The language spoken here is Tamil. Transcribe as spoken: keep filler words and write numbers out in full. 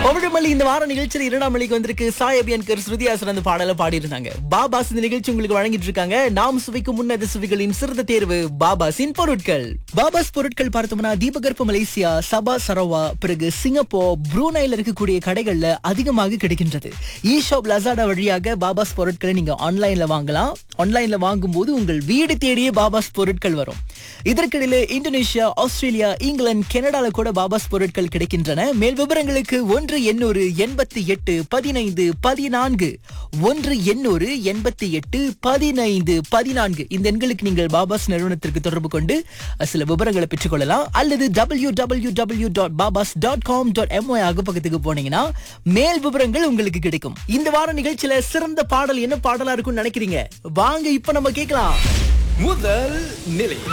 பவழமல்லி இந்த வார நிகழ்ச்சியில் இரண்டாம் மணிக்கு வந்திருக்கு சாய் அபியன்கர் ஸ்ருதியாசன் அந்த பாடல பாடி இருந்தாங்க. பாபாஸ் இந்த நிகழ்ச்சி உங்களுக்கு வழங்கிட்டு இருக்காங்க. நாம் சுவைக்கும் முன்னது சுவைகளின் சிறந்த தேர்வு பாபாஸின் பொருட்கள். பாபாஸ் பொருட்கள் பார்த்தோம்னா தீபகற்ப மலேசியா, சபா சரவா, பிறகு சிங்கப்பூர், ப்ரூனைல இருக்கக்கூடிய கடைகள்ல அதிகமாக கிடைக்கின்றது. இ ஷாப் லசாடா வழியாக பாபாஸ் பொருட்களை நீங்க ஆன்லைன்ல வாங்கலாம். ஆன்லைன்ல வாங்கும் போது உங்கள் வீடு தேடியே பாபாஸ் பொருட்கள் வரும். இதற்கிடையில இந்தோனேஷியா, ஆஸ்திரேலியா, இங்கிலாந்து, கனடால கூட பாபாஸ் பொருட்கள் கிடைக்கின்றன. மேல் விவரங்களுக்கு ஒன்று எண்ணூறு எண்பத்தி எட்டு பதினைந்து பதினான்கு ஒன்று எண்ணூறு எண்பத்தி எட்டு பதினைந்து பதினான்கு இந்த எண்களுக்கு நீங்கள் பாபாஸ் நிறுவனத்திற்கு தொடர்பு கொண்டு சில விவரங்களை பெற்றுக் கொள்ளலாம். அல்லது டபிள்யூ டபிள்யூ டபிள்யூ டாட் பாபாஸ் டாட் காம் டாட் எம்ஒய் அகப்பக்கத்துக்கு போனீங்கன்னா மேல் விவரங்கள் உங்களுக்கு கிடைக்கும். இந்த வார நிகழ்ச்சியில சிறந்த பாடல் என்ன பாடலா இருக்கும்னு நினைக்கிறீங்க? வாங்க இப்ப நம்ம கேட்கலாம். முதல் நிலை